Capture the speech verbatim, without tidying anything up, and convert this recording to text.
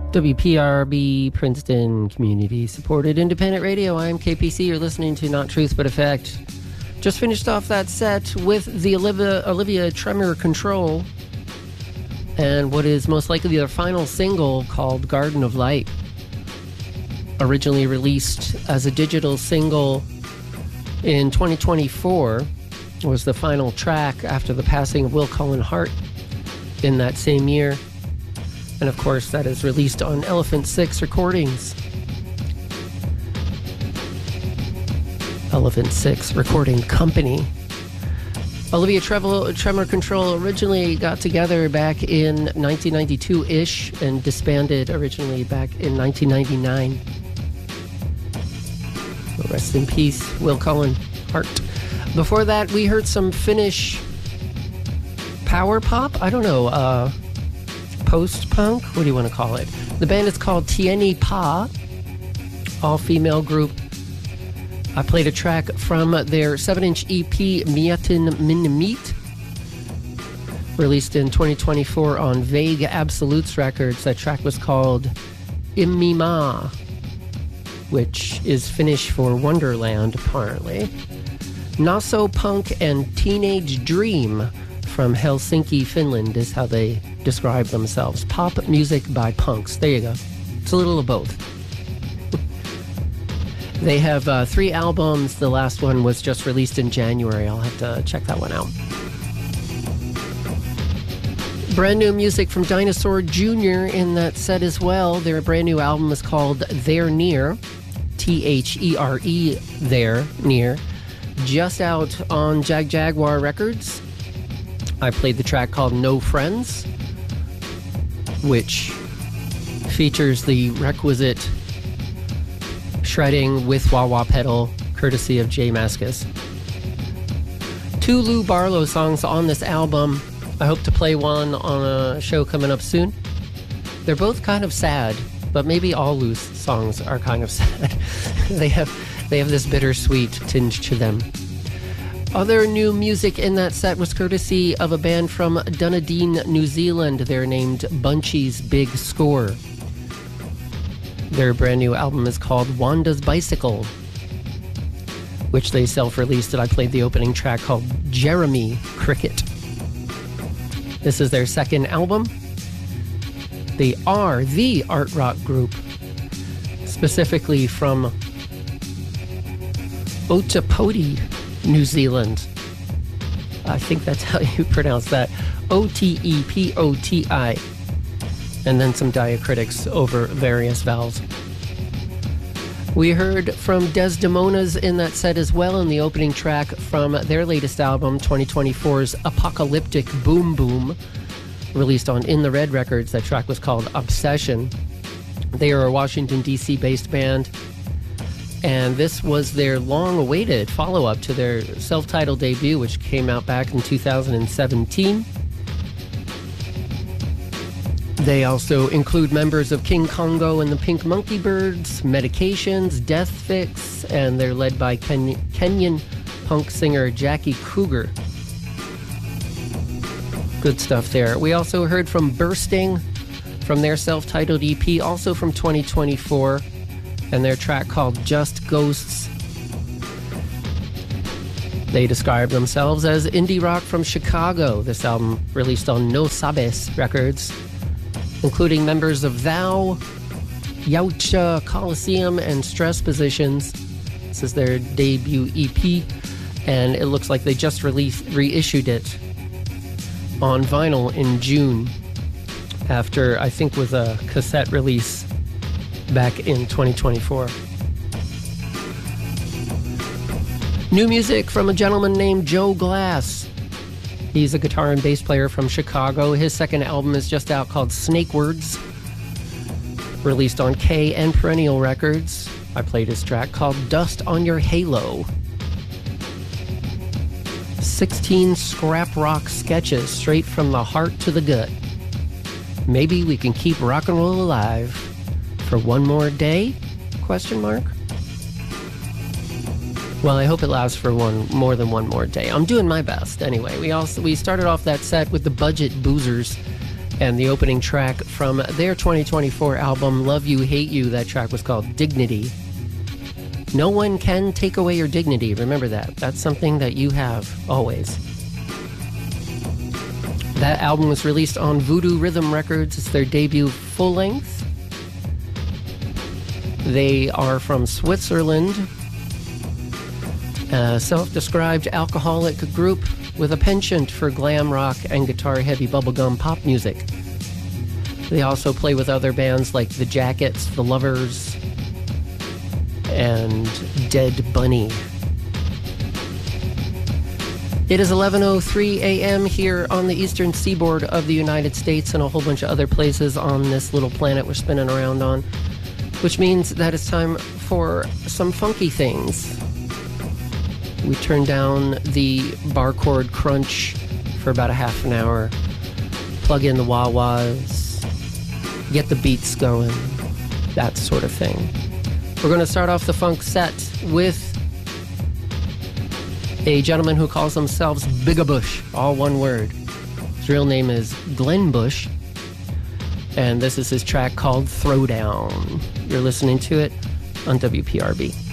W P R B, Princeton Community Supported Independent Radio. I'm K P C. You're listening to Not Truth But Effect. Just finished off that set with the Olivia, Olivia Tremor Control and what is most likely their final single called Garden of Light. Originally released as a digital single in twenty twenty-four, was the final track after the passing of Will Cullen Hart in that same year. And of course, that is released on Elephant Six Recordings. Elephant Six Recording Company. Olivia Tremor, Tremor Control originally got together back in nineteen ninety-two-ish and disbanded originally back in nineteen ninety-nine. Rest in peace, Will Cullen Hart. Before that, we heard some Finnish power pop? I don't know, uh... post-punk? What do you want to call it? The band is called Tieni Pa, all-female group. I played a track from their seven-inch E P, Mietin Minimit, released in twenty twenty-four on Vague Absolutes Records. That track was called Imima, which is Finnish for Wonderland, apparently. Naso Punk and Teenage Dream from Helsinki, Finland, is how they describe themselves. Pop music by punks. There you go. It's a little of both. They have uh, three albums. The last one was just released in January. I'll have to check that one out. Brand new music from Dinosaur Junior in that set as well. Their brand new album is called They're Near. T H E R E, They're Near. Just out on Jag Jaguar Records. I played the track called No Friends, which features the requisite shredding with wah-wah pedal, courtesy of Jay Mascis. Two Lou Barlow songs on this album. I hope to play one on a show coming up soon. They're both kind of sad, but maybe all Lou's songs are kind of sad. they have they have this bittersweet tinge to them. Other new music in that set was courtesy of a band from Dunedin, New Zealand. They're named Bunchy's Big Score. Their brand new album is called Wanda's Bicycle, which they self-released, and I played the opening track called Jeremy Cricket. This is their second album. They are the art rock group, specifically from Otapoti, New Zealand. I think that's how you pronounce that. O T E P O T I. And then some diacritics over various vowels. We heard from Desdemona's in that set as well, in the opening track from their latest album, twenty twenty-four's Apocalyptic Boom Boom, released on In the Red Records. That track was called Obsession. They are a Washington, D C based band, and this was their long-awaited follow-up to their self-titled debut, which came out back in two thousand seventeen. They also include members of King Congo and the Pink Monkey Birds, Medications, Death Fix, and they're led by Ken- Kenyan punk singer Jackie Cougar. Good stuff there. We also heard from Bursting from their self-titled E P, also from twenty twenty-four, and their track called Just Ghosts. They describe themselves as indie rock from Chicago. This album released on No Sabes Records, including members of Thou, Yautja Coliseum, and Stress Positions. This is their debut E P, and it looks like they just released, reissued it on vinyl in June, after, I think, was a cassette release back in twenty twenty-four. New music from a gentleman named Joe Glass. He's a guitar and bass player from Chicago. His second album is just out, called Snake Words, released on K and Perennial Records. I played his track called Dust on Your Halo. sixteen scrap rock sketches straight from the heart to the gut. Maybe we can keep rock and roll alive for one more day? Question mark. Well, I hope it lasts for one more than one more day. I'm doing my best. Anyway, we also we started off that set with the Budget Boozers And the opening track from their twenty twenty-four album, Love You, Hate You, that track was called Dignity. No one can take away your dignity. Remember that. That's something that you have always. That album was released on Voodoo Rhythm Records. It's their debut full-length. They are from Switzerland, a self-described alcoholic group with a penchant for glam rock and guitar-heavy bubblegum pop music. They also play with other bands like The Jackets, The Lovers, and Dead Bunny. It is eleven oh three a.m. here on the eastern seaboard of the United States and a whole bunch of other places on this little planet we're spinning around on, which means that it's time for some funky things. We turn down the bar chord crunch for about a half an hour, plug in the wah-wahs, get the beats going, that sort of thing. We're going to start off the funk set with a gentleman who calls themselves Bigabush, all one word. His real name is Glenn Bush, and this is his track called Throwdown. You're listening to it on W P R B.